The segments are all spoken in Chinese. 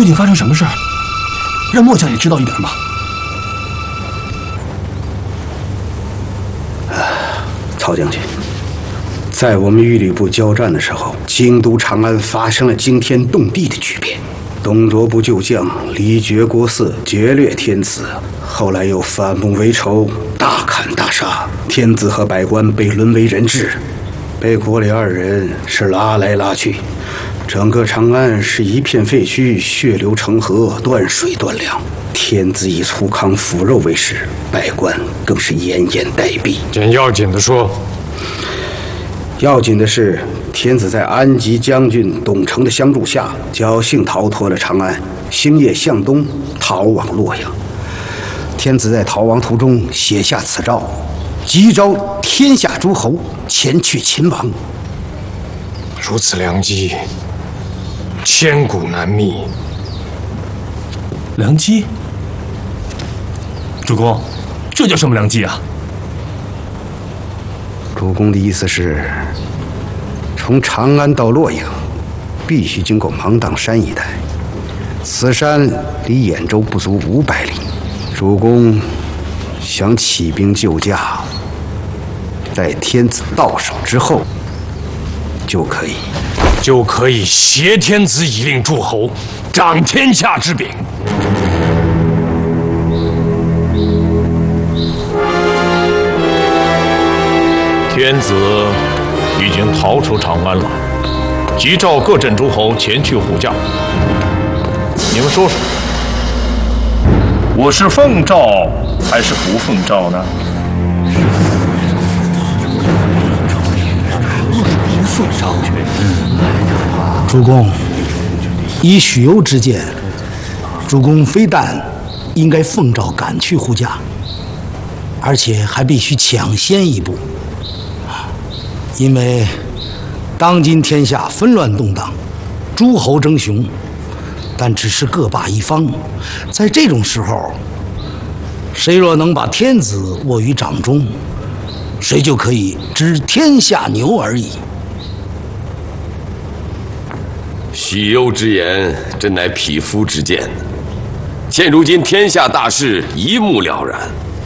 究竟发生什么事儿？让末将也知道一点吧。 曹将军，在我们御礼部交战的时候，京都长安发生了惊天动地的巨变。东卓部旧将李傕国色劫掠天子，后来又反目为仇，大砍大杀，天子和百官被沦为人质，被国里二人是拉来拉去，整个长安是一片废墟，血流成河，断水断粮。天子以粗糠腐肉为食，百官更是奄奄待毙。 简要紧的说。 要紧的是，天子在安吉将军董承的相助下，侥幸逃脱了长安，星夜向东逃往洛阳。天子在逃亡途中写下此诏，急召天下诸侯前去擒王。 如此良机，千古难觅。 良机？主公，这叫什么良机啊？ 主公的意思是，从长安到洛阳，必须经过芒砀山一带。此山离兖州不足500里。主公想起兵救驾，在天子到手之后，就可以挟天子以令诸侯，掌天下之柄。 天子已经逃出长安了，急召各镇诸侯前去护驾。你们说说，我是奉诏还是不奉诏呢？ 奉诏。主公，以许攸之见，主公非但应该奉诏赶去护驾，而且还必须抢先一步。因为当今天下纷乱动荡，诸侯争雄，但只是各霸一方。在这种时候，谁若能把天子握于掌中，谁就可以知天下牛而已。 许攸之言，真乃匹夫之见。现如今天下大势一目了然，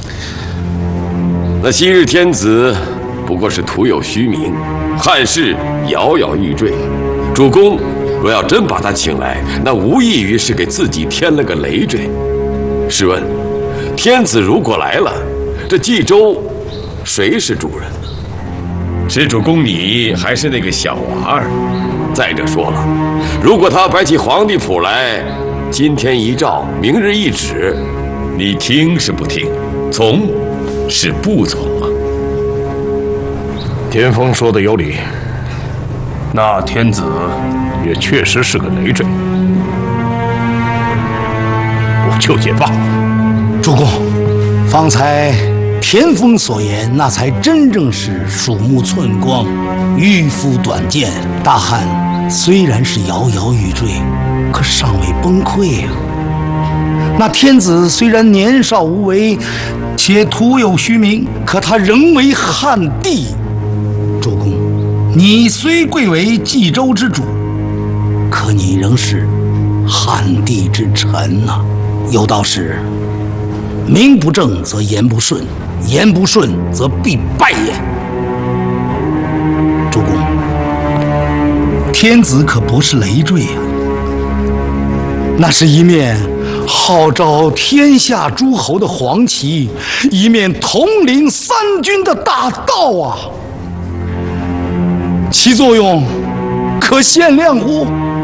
那昔日天子不过是徒有虚名，汉室摇摇欲坠。主公若要真把他请来，那无异于是给自己添了个累赘。试问，天子如果来了，这冀州谁是主人？是主公你，还是那个小娃儿？再者说了，如果他摆起皇帝谱来，今天一诏，明日一旨，你听是不听，从是不从啊？ 田丰说的有理，那天子也确实是个累赘，不就也罢。 主公，方才田丰所言，那才真正是鼠目寸光，渔夫短见。大汉虽然是摇摇欲坠，可尚未崩溃啊。那天子虽然年少无为，且徒有虚名，可他仍为汉帝。主公，你虽贵为冀州之主，可你仍是汉帝之臣呐。有道是，名不正则言不顺，言不顺则必败也。主公，天子可不是累赘啊，那是一面号召天下诸侯的黄旗，一面统领三军的大道啊，其作用可限量乎？